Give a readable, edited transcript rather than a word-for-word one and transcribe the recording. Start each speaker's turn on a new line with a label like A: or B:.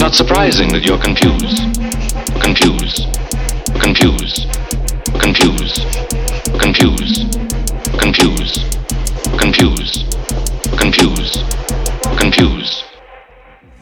A: not surprising that you're confused. Confused. Confused. Confused. Confused. Confused. Confused. Confused. Confused.